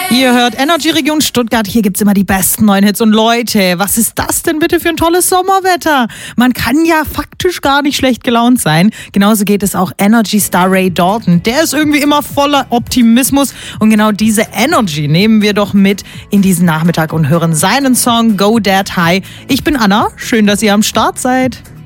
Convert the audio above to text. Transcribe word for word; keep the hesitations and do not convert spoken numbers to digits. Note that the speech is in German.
Ihr hört Energy Region Stuttgart. Hier gibt's immer die besten neuen Hits. Und Leute, was ist das denn bitte für ein tolles Sommerwetter? Man kann ja faktisch gar nicht schlecht gelaunt sein. Genauso geht es auch Energy Star Ray Dalton. Der ist irgendwie immer voller Optimismus. Und genau diese Energy nehmen wir doch mit in diesen Nachmittag und hören seinen Song Go That High. Ich bin Anna. Schön, dass ihr am Start seid.